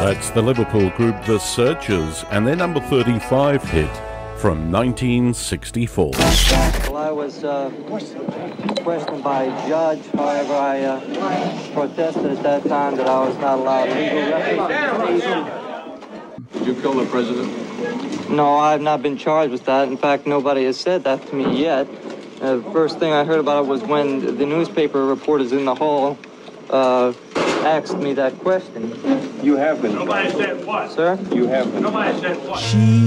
That's the Liverpool group The Searchers and their number 35 hit from 1964. Well, I was questioned by a judge. However, I protested at that time that I was not allowed legal representation. Did you kill the president? No, I have not been charged with that. In fact, nobody has said that to me yet. The first thing I heard about it was when the newspaper reporters in the hall asked me that question. You have been. Nobody said what? Sir? You have been. Nobody said what?